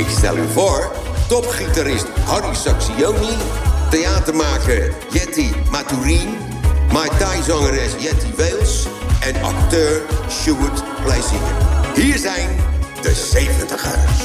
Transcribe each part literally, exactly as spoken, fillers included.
Ik stel u voor, topgitarist Harry Saxioni, theatermaker Jetty Maturin, Muay Thai-zangeres Jetty Wales en acteur Sjoerd Plezier. Hier zijn de zeventigers.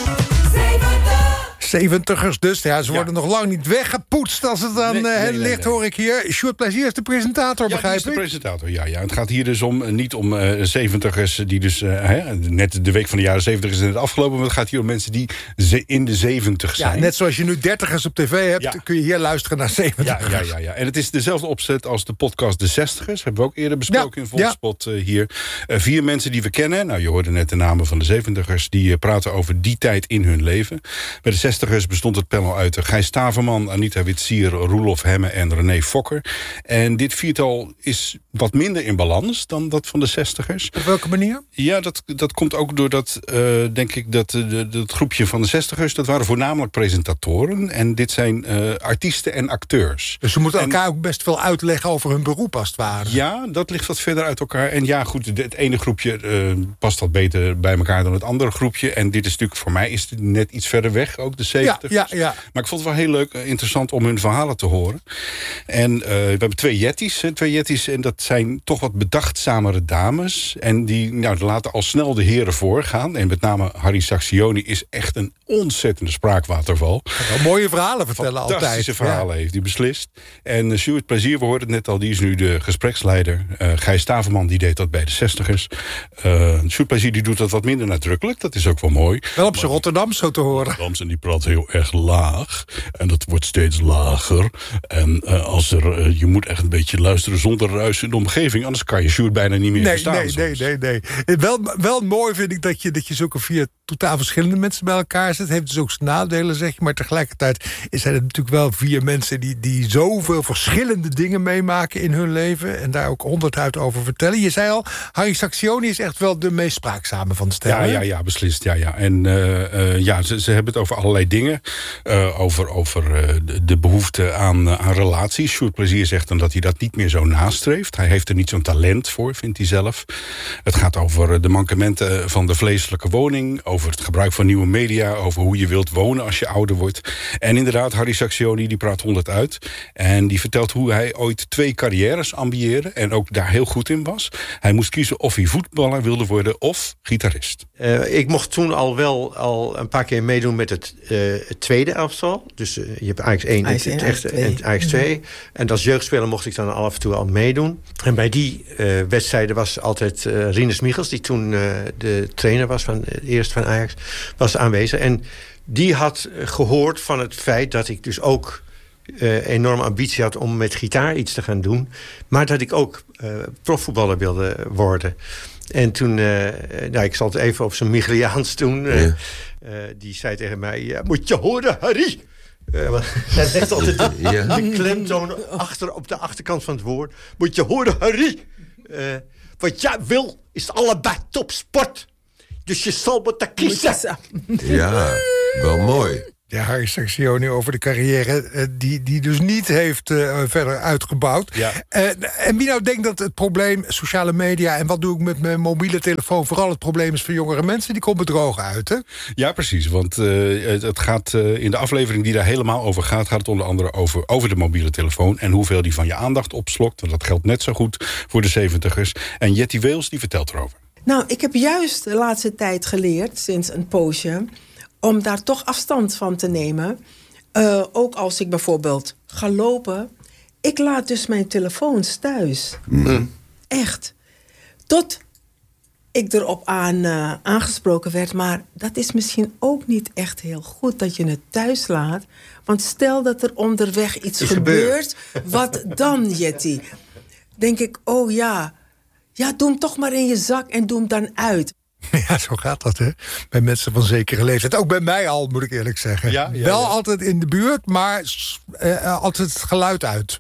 zeventigers dus. Ja, ze worden ja. nog lang niet weggepoetst als het aan nee, nee, nee, hen nee, ligt, nee. hoor ik hier. Sjoerd Plezier is de presentator, Ja, begrijp die is de ik? presentator, ja, ja. Het gaat hier dus om, uh, niet om uh, zeventigers die dus... Uh, hè, net de week van de jaren zeventig is net afgelopen... maar het gaat hier om mensen die ze in de zeventig zijn. Ja, net zoals je nu dertigers op tv hebt... Ja. kun je hier luisteren naar zeventigers. Ja, ja, ja, ja. En het is dezelfde opzet als de podcast De zestigers. Hebben we ook eerder besproken Ja, in Volkspot uh, hier. Uh, vier mensen die we kennen. Nou, je hoorde net de namen van de zeventigers. Die uh, praten over die tijd in hun leven. Bij de zestigers bestond het panel uit uh, Gijs Staverman, Anita Witsier, Roelof Hemme en René Fokker. En dit viertal is wat minder in balans dan dat van de zestigers. Op welke manier? Ja, dat, dat komt ook doordat, uh, denk ik, dat uh, de, dat groepje van de zestigers... dat waren voornamelijk presentatoren. En dit zijn uh, artiesten en acteurs. Dus ze moeten En- elkaar ook best veel uitleggen over hun beroep, als het ware. Ja, dat ligt wat verder uit elkaar. En ja, goed, het ene groepje uh, past wat beter bij elkaar dan het andere groepje. En dit is natuurlijk, voor mij is het net iets verder weg, ook de zeventigers. Ja, ja, ja. Maar ik vond het wel heel leuk, uh, interessant om hun verhalen te horen. En uh, we hebben twee jetties, hè, twee jetties, en dat zijn toch wat bedachtzamere dames. En die nou, laten al snel de heren voorgaan. En met name Harry Saxioni is echt een ontzettende spraakwaterval. Wel mooie verhalen vertellen altijd. Fantastische verhalen heeft hij beslist. En uh, Sjoerd Plezier, we hoorden het net al, die is nu de gespreksleider. Uh, Gijs Staverman, die deed dat bij de zestigers. Uh, Sjoerd Plezier, die doet dat wat minder nadrukkelijk. Dat is ook wel mooi. Wel op zijn Rotterdam, zo te horen. En die praat heel erg laag. En dat wordt steeds lager. En uh, als er, uh, je moet echt een beetje luisteren zonder ruis in de omgeving. Anders kan je Sjoerd bijna niet meer Nee, verstaan. nee, nee, soms. nee, nee. Wel, wel mooi vind ik dat je, dat je zulke vier totaal verschillende mensen bij elkaar zet. Heeft dus ook zijn nadelen, zeg je. Maar tegelijkertijd zijn het natuurlijk wel vier mensen die, die zoveel verschillende dingen meemaken in hun leven. En daar ook honderdduit over vertellen. Je zei al, Harry Saxioni is echt wel de meest spraakzame van de stel. Ja, hè? ja, ja, beslist. Ja, ja. En uh, uh, ja, ze, ze hebben het over allerlei dingen. Uh, over over uh, de, de behoefte aan, uh, aan relaties. Sjoerd Plezier zegt dan dat hij dat niet meer zo nastreeft. Hij heeft er niet zo'n talent voor, vindt hij zelf. Het gaat over uh, de mankementen van de vleeselijke woning. Over het gebruik van nieuwe media. Over hoe je wilt wonen als je ouder wordt. En inderdaad, Harry Saxioni die praat honderd uit. En die vertelt hoe hij ooit twee carrières ambieerde. En ook daar heel goed in was. Hij moest kiezen of hij voetballer wilde worden of gitarist. Uh, ik mocht toen al wel al een paar keer meedoen met het, uh, het tweede elftal. Dus uh, je hebt Ajax één en Ajax één, het echte Ajax twee. en Ajax twee. En als jeugdspeler mocht ik dan af en toe al meedoen. En bij die uh, wedstrijden was altijd uh, Rinus Michels, die toen uh, de trainer was van uh, eerst van Ajax, was aanwezig. En die had gehoord van het feit dat ik dus ook uh, enorme ambitie had om met gitaar iets te gaan doen. Maar dat ik ook uh, profvoetballer wilde worden. En toen, uh, nou, ik zal het even op zijn Micheliaans doen. Uh, ja. uh, die zei tegen mij, ja, moet je horen, Harry? Uh, hij legt altijd de, ja. de klemtoon achter, op de achterkant van het woord. Moet je horen, Harry? Uh, wat jij wil, is allebei topsport. Dus je zal moeten kiezen. Ja, wel mooi. Ja, Harry Saxioni over de carrière uh, die, die dus niet heeft uh, verder uitgebouwd. Ja. Uh, en wie nou denkt dat het probleem sociale media en wat doe ik met mijn mobiele telefoon vooral het probleem is voor jongere mensen, die komt bedrogen uit, hè? Ja, precies. Want uh, het, het gaat uh, in de aflevering die daar helemaal over gaat, gaat het onder andere over, over de mobiele telefoon en hoeveel die van je aandacht opslokt. Want dat geldt net zo goed voor de zeventigers. En Jetty Wales die vertelt erover. Nou, ik heb juist de laatste tijd geleerd, sinds een poosje, om daar toch afstand van te nemen. Uh, ook als ik bijvoorbeeld ga lopen. Ik laat dus mijn telefoons thuis. Mm. Echt. Tot ik erop aan, uh, aangesproken werd. Maar dat is misschien ook niet echt heel goed dat je het thuis laat. Want stel dat er onderweg iets Is gebeurt. Wat dan, Jetty? Denk ik, oh ja. Ja, doe hem toch maar in je zak en doe hem dan uit. Ja, zo gaat dat, hè? Bij mensen van zekere leeftijd. Ook bij mij al, moet ik eerlijk zeggen. Ja, ja, Wel ja. altijd in de buurt, maar uh, altijd het geluid uit.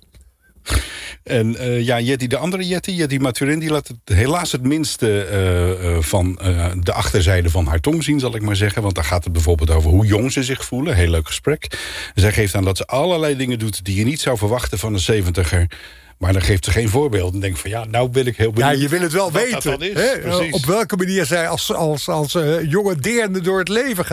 En uh, ja, Jetty, de andere Jetty, Jetty Maturin, die laat het helaas het minste uh, uh, van uh, de achterzijde van haar tong zien, zal ik maar zeggen. Want daar gaat het bijvoorbeeld over hoe jong ze zich voelen. Heel leuk gesprek. Zij geeft aan dat ze allerlei dingen doet die je niet zou verwachten van een zeventiger. Maar dan geeft ze geen voorbeeld. En denkt van, ja, nou ben ik heel benieuwd. Ja, je wil het wel wat weten. dat dan is. Hè? Precies. Op welke manier zij als, als, als uh, jonge deerne door het leven gaat. Ja.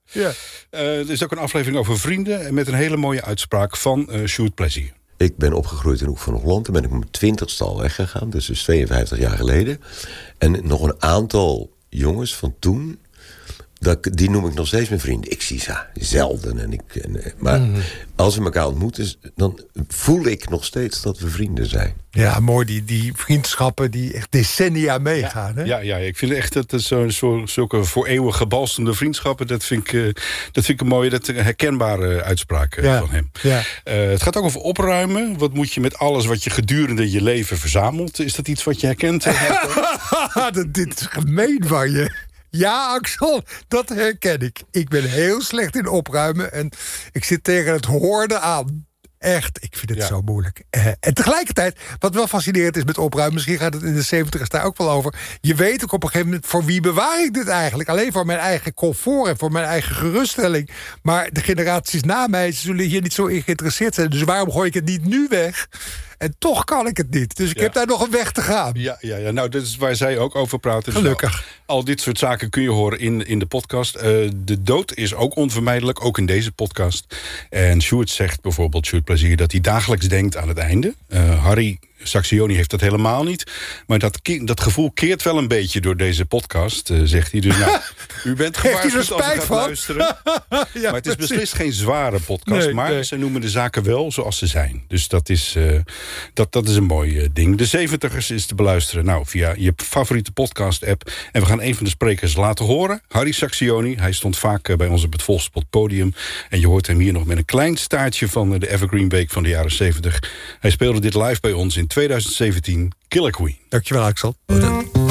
Ja. Uh, er is ook een aflevering over vrienden... met een hele mooie uitspraak van uh, Sjoerd Plezier. Ik ben opgegroeid in Hoek van Holland. Toen ben ik mijn twintigste al weggegaan. Dus dus tweeënvijftig jaar geleden. En nog een aantal jongens van toen... Dat, die noem ik nog steeds mijn vrienden. Ik zie ze zelden. En ik, en, maar mm. als we elkaar ontmoeten, dan voel ik nog steeds dat we vrienden zijn. Ja, mooi. Die, die vriendschappen die echt decennia meegaan. Ja, hè? ja, ja, ik vind echt dat het zo, zo, zulke voor eeuwig gebalsemde vriendschappen... dat vind ik, uh, dat vind ik een mooie, dat herkenbare uitspraak uh, ja, van hem. Ja. Uh, het gaat ook over opruimen. Wat moet je met alles wat je gedurende je leven verzamelt? Is dat iets wat je herkent? Dit is gemeen van je. Ja, Axel, dat herken ik. Ik ben heel slecht in opruimen en ik zit tegen het hoorden aan. Echt, ik vind het ja. zo moeilijk. Uh, en tegelijkertijd, wat wel fascinerend is met opruimen... misschien gaat het in de zeventigers daar ook wel over... je weet ook op een gegeven moment, voor wie bewaar ik dit eigenlijk? Alleen voor mijn eigen comfort en voor mijn eigen geruststelling. Maar de generaties na mij zullen hier niet zo in geïnteresseerd zijn. Dus waarom gooi ik het niet nu weg? En toch kan ik het niet. Dus ik ja. heb daar nog een weg te gaan. Ja, ja, ja. Nou, dat is waar zij ook over praten. Gelukkig. Dus al, al dit soort zaken kun je horen in, in de podcast. Uh, de dood is ook onvermijdelijk, ook in deze podcast. En Sjoerd zegt bijvoorbeeld, Sjoerd Plezier... dat hij dagelijks denkt aan het einde. Uh, Harry Saxioni heeft dat helemaal niet. Maar dat, dat gevoel keert wel een beetje door deze podcast, uh, zegt hij. Dus nou, u bent gewaarschuwd als u gaat van? luisteren. ja, maar het is beslist geen zware podcast. Nee, maar nee. ze noemen de zaken wel zoals ze zijn. Dus dat is, uh, dat, dat is een mooi uh, ding. De zeventigers is te beluisteren nou, via je favoriete podcast-app. En we gaan een van de sprekers laten horen. Harry Saxioni. Hij stond vaak uh, bij ons op het Volksspot podium. En je hoort hem hier nog met een klein staartje van uh, de Evergreen Week van de jaren zeventig. Hij speelde dit live bij ons in tweeduizend zeventien, Killer Queen. Dankjewel, Axel.